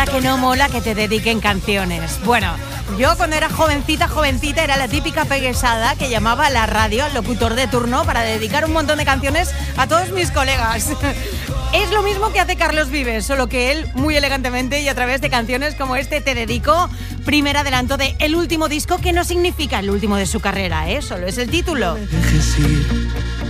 anda que no mola que te dediquen canciones. Bueno, yo cuando era jovencita era la típica peguesada que llamaba a la radio al locutor de turno para dedicar un montón de canciones a todos mis colegas. Es lo mismo que hace Carlos Vives, solo que él muy elegantemente y a través de canciones como este Te dedico, primer adelanto de el último disco, que no significa el último de su carrera, solo es el título. No me dejes ir,